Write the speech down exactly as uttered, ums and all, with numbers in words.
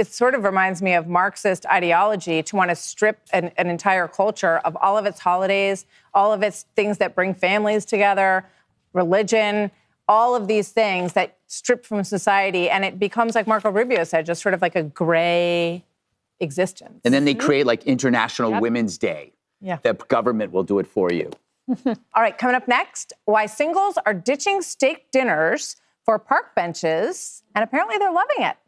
it sort of reminds me of Marxist ideology to want to strip an, an entire culture of all of its holidays, all of its things that bring families together, religion, all of these things that strip from society. And it becomes, like Marco Rubio said, just sort of like a gray existence. And then they create like International Yep. Women's Day. Yeah. The government will do it for you. All right, coming up next, why singles are ditching steak dinners for park benches, and apparently they're loving it.